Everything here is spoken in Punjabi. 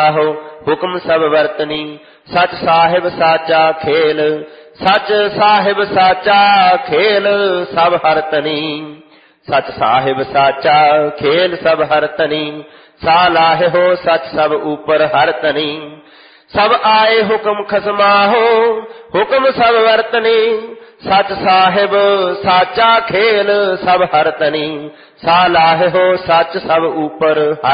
ਲਾਹੋ ਹੁਕਮ ਸਭ ਵਰਤਨੀ। ਸਚ ਸਾਹਿਬ ਸਾਚਾ ਖੇਲ, ਸਚ ਸਾਹਿਬ ਸਾਚਾ ਖੇਲ ਸਭ ਹਰਤਨੀ। ਸਚ ਸਾਹਿਬ ਸਾਚਾ ਖੇਲ ਸਭ ਹਰਤਨੀ। ਸਾ ਲਾਹਿਓ ਸਚ ਸਭ ਉਪਰ ਹਰਤਨੀ। ਸਭ ਆਏ ਹੁਕਮ ਖਸਮਾਹੋ ਹੁਕਮ ਸਭ ਵਰਤਨੀ। ਸਚ ਸਾਹਿਬ ਸਾਚਾ ਖੇਲ ਸਭ ਹਰਤਨੀ। ਸਾ ਲਾਹਿਓ ਸਚ ਸਭ ਉਪਰ